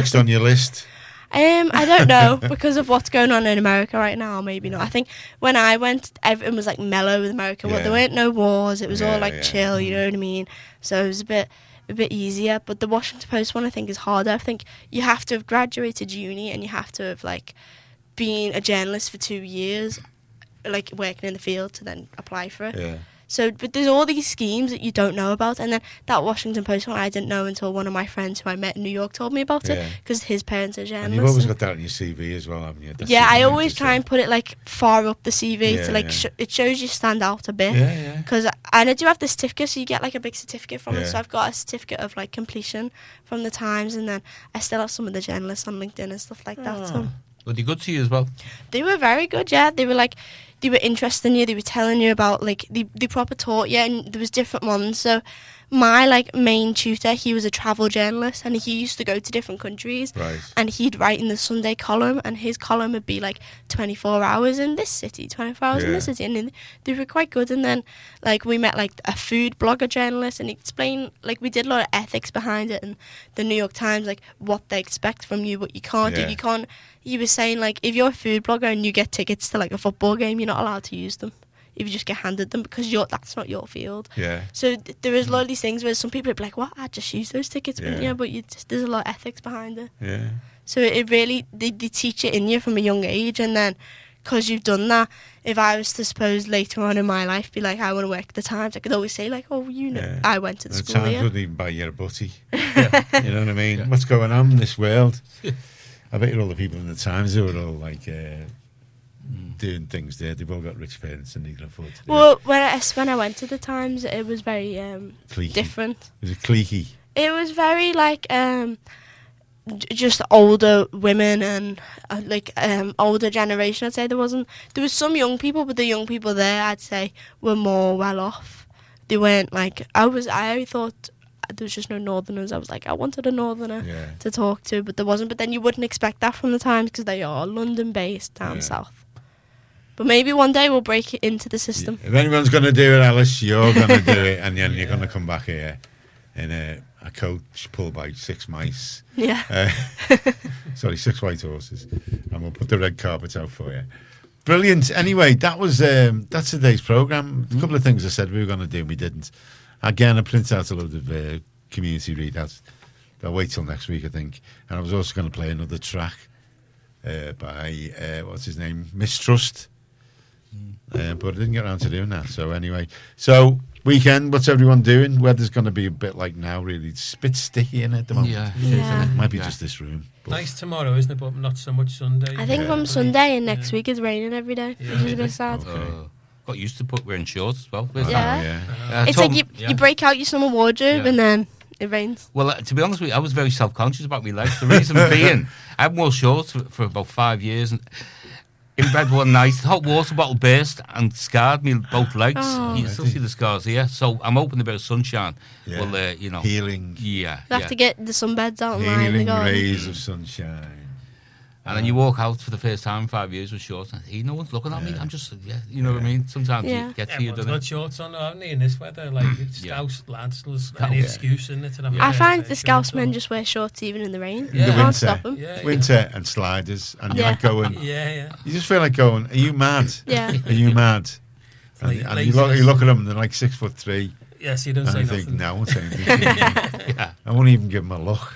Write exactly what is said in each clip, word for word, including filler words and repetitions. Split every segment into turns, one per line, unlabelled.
next on your list?
Um, I don't know, because of what's going on in America right now, maybe not. I think when I went, everything was like mellow with America.
Yeah.
Well, there weren't no wars. It was
Yeah,
all like
yeah.
chill, you know what I mean? So it was a bit a bit easier. But the Washington Post one, I think, is harder. I think you have to have graduated uni and you have to have like been a journalist for two years, like working in the field to then apply for it.
Yeah.
So, but there's all these schemes that you don't know about, and then that Washington Post one I didn't know until one of my friends who I met in New York told me about
Yeah.
it, because his parents are
And
journalists.
you've always got that on your C V as well, haven't you? That's
yeah,
the
I
thing
always
to
try
say.
and put it like far up the C V
Yeah,
to like
yeah.
sh- it shows you stand out a bit.
Yeah, yeah.
Because and I do have the certificate, so you get like a big certificate from
Yeah.
it. So I've got a certificate of like completion from the Times, and then I still have some of the journalists on LinkedIn and stuff like that. So
Were they good to you as well?
they were very good. Yeah, they were like they were interested in you. They were telling you about like they they proper taught you, and there was different ones. So my like main tutor, he was a travel journalist, and he used to go to different countries.
Right.
And he'd write in the Sunday column, and his column would be like twenty-four hours in this city, twenty-four hours in
Yeah.
this city, and then they were quite good. And then, like, we met like a food blogger journalist, and he explained, like, we did a lot of ethics behind it, and the New York Times, like, what they expect from you, what you can't
Yeah.
do. You can't. He was saying, like, if you're a food blogger and you get tickets to like a football game, you're not allowed to use them. If you just get handed them, because you're that's not your field.
Yeah.
So th- there is a lot of these things where some people would be like, "What? I just use those tickets,"
Yeah.
yeah, but you just, there's a lot of ethics behind it.
Yeah.
So it really, they, they teach it in you from a young age, and then because you've done that, if I was to suppose later on in my life be like, I want to work at the Times, I could always say like, oh, you know,
Yeah.
I went to the
The
school
Times
here.
wouldn't even buy you a butty. You know what I mean? What's going on in this world? I bet you all the people in the Times who are all like uh, doing things there, they've all got rich parents and they can afford to do
Well, when I, when I went to the Times, it was very um,
it. Cliquey.
different.
Was it cliquey?
It was very like um, j- just older women and uh, like um, older generation. I'd say there wasn't. There was some young people, but the young people there, I'd say, were more well off. They weren't like I was. I thought there was just no Northerners. I was like, I wanted a Northerner
Yeah.
to talk to, but there wasn't. But then you wouldn't expect that from the Times because they are London based down
Yeah.
south. But maybe one day we'll break it into the system.
If anyone's going to do it, Alice, you're going to do it, and then you're going to come back here in a, a coach pulled by six mice.
Yeah.
Uh, sorry, six white horses, and we'll put the red carpet out for you. Brilliant. Anyway, that was um, that's today's programme. A couple of things I said we were going to do, and we didn't. Again, I printed out a load of uh, community readouts. I'll wait till next week, I think. And I was also going to play another track uh, by uh, what's his name, Mistrust. Uh, but I didn't get around to doing that. So anyway, so weekend, what's everyone doing? Weather's going to be a bit like now, really. It's a bit sticky in it at the moment.
Yeah.
Yeah.
Might be
Yeah.
just this room. But
Nice tomorrow, isn't it? But not so much Sunday.
I think
Yeah.
from Sunday and next
Yeah.
week it's raining every day,
Yeah.
which is a bit sad.
Okay.
Uh, got used to put wearing shorts as well.
Oh,
Yeah.
yeah.
Uh,
It's
Tom-
like you,
yeah.
you break out your summer wardrobe
Yeah.
and then it rains.
Well, uh, to be honest with you, I was very self-conscious about my legs. The reason being, I wore shorts for, for about five years, and in bed one night, the hot water bottle burst and scarred me both legs.
Oh.
You can still see the scars here. So I'm hoping a bit of sunshine
Yeah.
will, uh, you know,
Healing,
yeah,
You have
yeah.
to get the sunbeds out and lie in the
healing
garden.
rays of sunshine.
And then you walk out for the first time in five years with shorts, and hey, no one's looking at me.
Yeah.
I'm just, yeah, you know what I mean. Sometimes
Yeah.
you get to you,
Everyone's
don't
got
it?
shorts on, haven't they, in this weather? Like, it's
Yeah.
Scouse lads, there's
Oh,
any
yeah.
excuse in it. To have
Yeah.
a-
I find
a
the
shirt
Scouse men
on.
just wear shorts even in the rain.
Yeah.
You
The
can't
winter.
stop them.
Yeah, yeah.
Winter and sliders, and you're
Yeah.
like going.
Yeah, yeah.
You just feel like going. Are you mad?
Yeah.
Are you mad? And,
Like
and you look, you
laziness.
look at them, they're like six foot three,
Yes, you don't
and
say
I
nothing.
think, no, I won't say anything.
Yeah.
I won't even give them a look.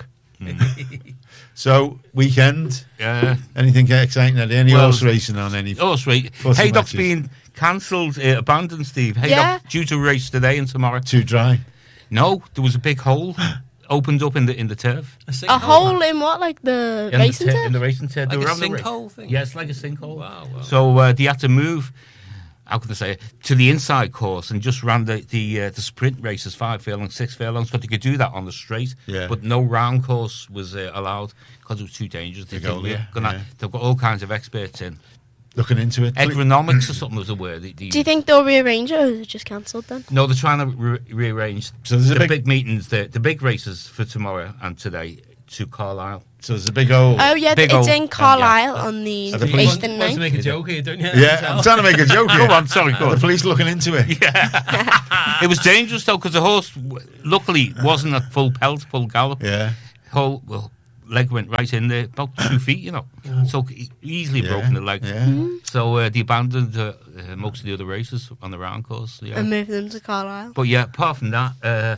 So weekend,
Yeah.
anything exciting? Any
Well,
horse racing on any?
Oh, sweet.
Fussy
Haydock's
matches.
been cancelled, uh, abandoned, Steve. Haydock
Yeah.
due to race today and tomorrow.
Too dry.
No, there was a big hole opened up in the in the turf.
A,
A hole in what, like the
In
racing
the, tur-
turf?
in the racing turf. They
Like
were
a
on the ra-
sinkhole thing?
Yeah, it's like a sinkhole.
Wow, wow.
So uh, they had to move, how can I say it, to the inside course and just ran the the, uh, the sprint races, five furlongs, six furlongs, because they could do that on the straight.
Yeah.
But no round course was uh, allowed because it was too dangerous. They
To go
think we're
there,
gonna,
yeah.
They've got all kinds of experts in.
Looking into it.
Agronomics or something was the word. They- they
Do you think they'll rearrange it or is it just cancelled then?
No, they're trying to re- rearrange
So there's a
the
big-
big, meetings, the, the big races for tomorrow and today to Carlisle.
So there's a big hole.
Oh, yeah,
Big
it's
old-
in Carlisle
yeah.
on the
Are the
You
police-
eighth
want,
and
want to
ninth.
make a joke here, don't you?
Yeah, I'm trying to make a joke here.
Go on, sorry, go
Are the
on.
police looking into it?
It was dangerous though because the horse, w- luckily, wasn't at full pelt, full gallop.
Yeah.
Whole, well, leg went right in there, about two feet, you know. So e- easily
Yeah,
broken the leg.
yeah.
So uh, they abandoned uh, uh, most of the other races on the round course. Yeah.
And move them to Carlisle.
But yeah, apart from that, uh,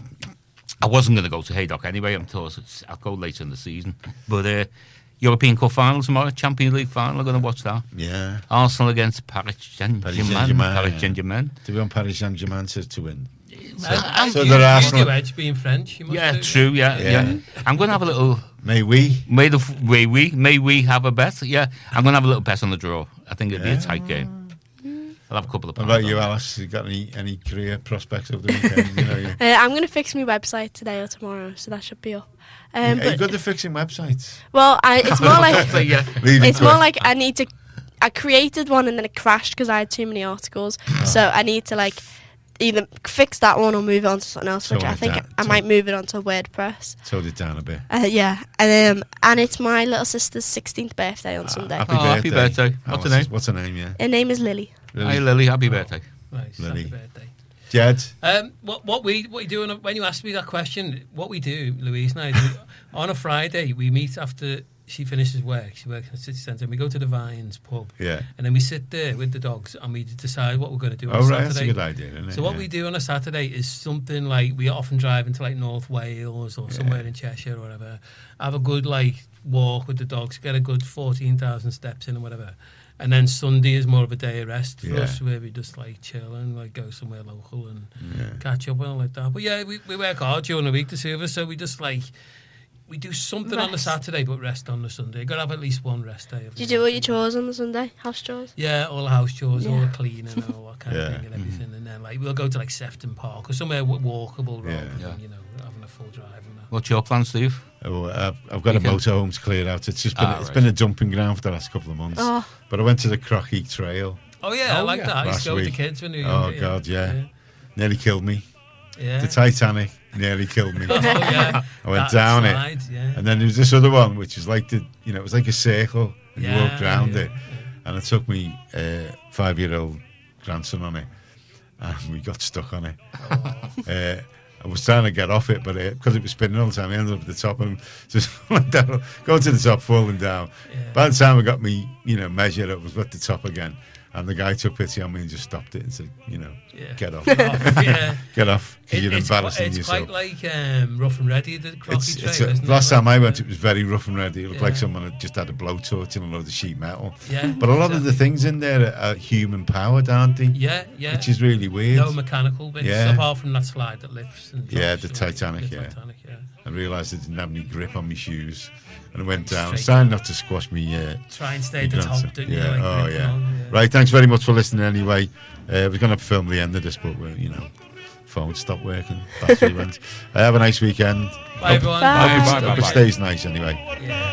I wasn't going to go to Haydock anyway. I'm told it's, I'll go later in the season. But uh, European Cup final tomorrow, Champions League final. I'm going to watch that.
Yeah.
Arsenal against Paris Saint
Paris
Germain.
Saint-Germain,
Paris
yeah.
Saint Germain.
Do we want Paris Saint-Germain to, to win?
I,
so
you,
they're
you
Arsenal-
do edge being French. You must
Yeah,
do.
true. Yeah,
Yeah.
yeah, I'm going to have a little.
May we?
May the may we may we have a bet? Yeah, I'm going to have a little bet on the draw. I think it'll be
Yeah.
a tight game. I'll have a couple of.
What
pounds
about you,
on it.
Alice? You got any, any career prospects over the weekend? You know, you,
Uh, I'm going to fix my website today or tomorrow, so that should be up. Um,
are you
but,
good at fixing websites?
well, I, it's more like
So, yeah.
Really
it's
good.
more like I need to. I created one and then it crashed because I had too many articles.
Ah.
So I need to like either fix that one or move it on to something else. Which
Tone
I
it
think
down,
I
tone-
might move it onto WordPress.
Towed it down a bit.
Uh, yeah, and um, and it's my little sister's sixteenth birthday on Sunday.
Happy
Oh,
birthday.
happy birthday. What's her
Alice.
name?
What's her name, yeah?
Her name is Lily.
Really?
Hey Lily, happy birthday.
Nice.
Lily.
Happy birthday.
Jed?
Um, what what we what we do on a, when you asked me that question, what we do, Louise and I, do, on a Friday we meet after she finishes work. She works in the city centre, and we go to the Vines pub,
Yeah.
and then we sit there with the dogs and we decide what we're going to do on
Oh, right.
Saturday.
That's a good idea, isn't it?
So what
Yeah.
we do on a Saturday is something like we often drive into like North Wales or somewhere in Cheshire or whatever, have a good like walk with the dogs, get a good fourteen thousand steps in or whatever. And then Sunday is more of a day of rest for
Yeah.
us, where we just like chill and like go somewhere local and
Yeah.
catch up and all like that. But yeah, we, we work hard during the week to serve us, so we just like we do something on the
Rest.
Saturday but rest on the Sunday. Got to have at least one rest day.
Do you do all your chores on the Sunday? House chores?
Yeah, all the house chores, all
Yeah.
the cleaning and all that kind
Yeah.
of thing and everything. And then like we'll go to like Sefton Park or somewhere wa- walkable rather
Yeah.
than,
Yeah.
you know, having a full drive and that.
What's your plan, Steve?
Oh, I've, I've got a
Weekend.
motorhome to clear out. It's just been,
Ah,
it's
right.
been a dumping ground for the last couple of months.
Oh,
But I went to the Crocky Trail.
Oh yeah, I
Oh,
like
yeah.
that. I used
Last
to go with the
week.
kids when we were
Oh,
younger.
God, yeah. Nearly killed me.
Yeah.
The Titanic nearly killed me.
Oh, yeah.
I went
That
down it.
slide, Yeah.
And then there was this other one, which is like the, you know, it was like a circle, and you
Yeah,
walked around
yeah,
it. And it took me uh, five-year-old grandson on it, and we got stuck on it. uh, I was trying to get off it, but because it was spinning all the time, I ended up at the top and just went down, going to the top, falling down.
Yeah.
By the time I got me, you know, measured, it was at the top again. And the guy took pity on me and just stopped it and said, you know,
Yeah.
get off,
Oh, yeah.
get off, 'cause
It-
you're
it's
embarrassing
quite, it's
yourself.
quite like um, Rough and Ready, the Crocky
It's,
Trail,
it's a,
isn't it?
last
Like,
time I went,
uh,
it was very rough and ready. It looked like
Yeah.
someone had just had a blowtorch and a load of sheet metal.
Yeah,
But a lot of the
exactly.
things in there are, are human powered, aren't they?
Yeah, yeah.
Which is really weird.
No mechanical bits,
Yeah.
apart from that slide that lifts. And
Yeah,
drops
the
and-
Titanic,
the
yeah.
Titanic, yeah.
I realised I didn't have any grip on my shoes. And I went down. I was
Straight
trying not to squash me. Uh,
Try and stay
me
at the
grandson.
top, don't you?
Yeah,
Like,
oh
gripping
yeah.
on, yeah.
Right, thanks very much for listening anyway. Uh, we're going to film the end of this, but, we're, you know, phone stopped working. Battery went. Uh, have a nice weekend.
Bye, everyone.
Bye.
Hope it-
Bye, bye,
hope it
bye.
stays nice anyway.
Yeah.